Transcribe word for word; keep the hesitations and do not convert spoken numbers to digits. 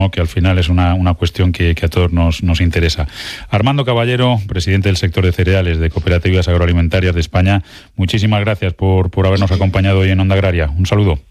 que al final es una, una cuestión que, que a todos nos, nos interesa. Armando Caballero, presidente del sector de cereales de Cooperativas Agroalimentarias de España, muchísimas gracias por, por habernos acompañado hoy en Onda Agraria. Un saludo.